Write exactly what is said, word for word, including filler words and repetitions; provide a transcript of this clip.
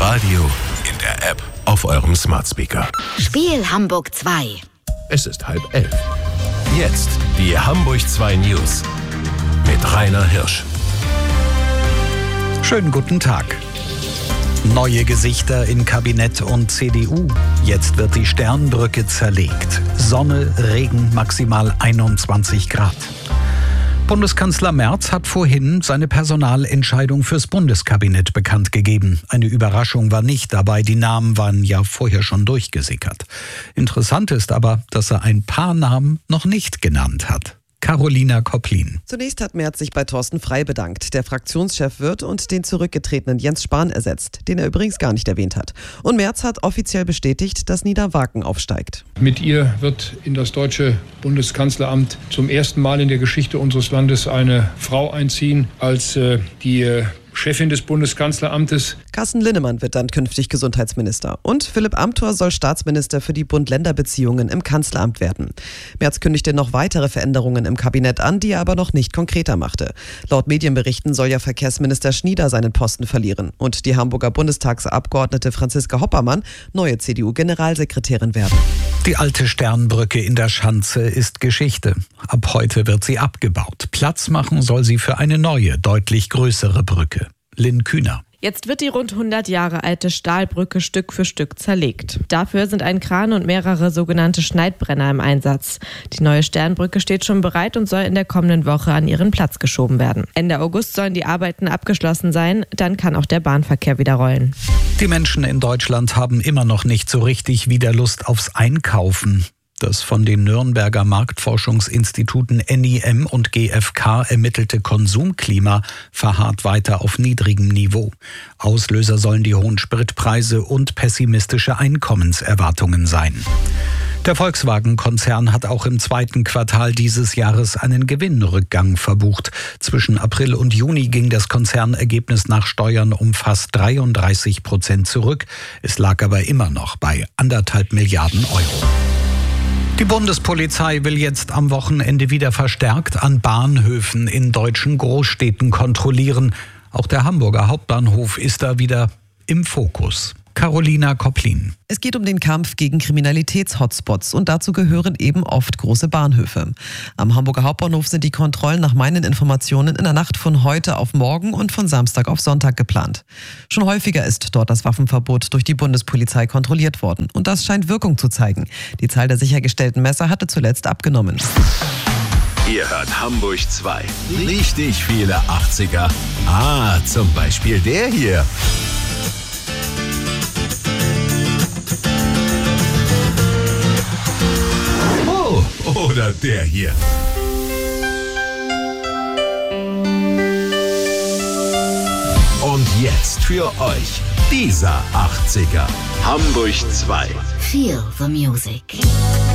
Radio, in der App, auf eurem Smart Speaker. Spiel Hamburg zwei. Es ist halb elf. Jetzt die Hamburg zwei News mit Rainer Hirsch. Schönen guten Tag. Neue Gesichter in Kabinett und C D U. Jetzt wird die Sternbrücke zerlegt. Sonne, Regen, maximal einundzwanzig Grad. Bundeskanzler Merz hat vorhin seine Personalentscheidung fürs Bundeskabinett bekannt gegeben. Eine Überraschung war nicht dabei, die Namen waren ja vorher schon durchgesickert. Interessant ist aber, dass er ein paar Namen noch nicht genannt hat. Carolina Kopplin. Zunächst hat Merz sich bei Thorsten Frey bedankt, der Fraktionschef wird und den zurückgetretenen Jens Spahn ersetzt, den er übrigens gar nicht erwähnt hat. Und Merz hat offiziell bestätigt, dass Nida Waken aufsteigt. Mit ihr wird in das deutsche Bundeskanzleramt zum ersten Mal in der Geschichte unseres Landes eine Frau einziehen als äh, die äh, Chefin des Bundeskanzleramtes. Carsten Linnemann wird dann künftig Gesundheitsminister. Und Philipp Amthor soll Staatsminister für die Bund-Länder-Beziehungen im Kanzleramt werden. Merz kündigte noch weitere Veränderungen im Kabinett an, die er aber noch nicht konkreter machte. Laut Medienberichten soll ja Verkehrsminister Schnieder seinen Posten verlieren und die Hamburger Bundestagsabgeordnete Franziska Hoppermann neue C D U-Generalsekretärin werden. Die alte Sternbrücke in der Schanze ist Geschichte. Ab heute wird sie abgebaut. Platz machen soll sie für eine neue, deutlich größere Brücke. Lynn Kühner. Jetzt wird die rund hundert Jahre alte Stahlbrücke Stück für Stück zerlegt. Dafür sind ein Kran und mehrere sogenannte Schneidbrenner im Einsatz. Die neue Sternbrücke steht schon bereit und soll in der kommenden Woche an ihren Platz geschoben werden. Ende August sollen die Arbeiten abgeschlossen sein, dann kann auch der Bahnverkehr wieder rollen. Die Menschen in Deutschland haben immer noch nicht so richtig wieder Lust aufs Einkaufen. Das von den Nürnberger Marktforschungsinstituten N I M und G F K ermittelte Konsumklima verharrt weiter auf niedrigem Niveau. Auslöser sollen die hohen Spritpreise und pessimistische Einkommenserwartungen sein. Der Volkswagen-Konzern hat auch im zweiten Quartal dieses Jahres einen Gewinnrückgang verbucht. Zwischen April und Juni ging das Konzernergebnis nach Steuern um fast dreiunddreißig Prozent zurück. Es lag aber immer noch bei anderthalb Milliarden Euro. Die Bundespolizei will jetzt am Wochenende wieder verstärkt an Bahnhöfen in deutschen Großstädten kontrollieren. Auch der Hamburger Hauptbahnhof ist da wieder im Fokus. Carolina Kopplin. Es geht um den Kampf gegen Kriminalitäts-Hotspots und dazu gehören eben oft große Bahnhöfe. Am Hamburger Hauptbahnhof sind die Kontrollen nach meinen Informationen in der Nacht von heute auf morgen und von Samstag auf Sonntag geplant. Schon häufiger ist dort das Waffenverbot durch die Bundespolizei kontrolliert worden und das scheint Wirkung zu zeigen. Die Zahl der sichergestellten Messer hatte zuletzt abgenommen. Ihr hört Hamburg zwei. Richtig viele achtziger. Ah, zum Beispiel der hier. Oder der hier. Und jetzt für euch dieser achtziger. Hamburg zwei. Feel the music.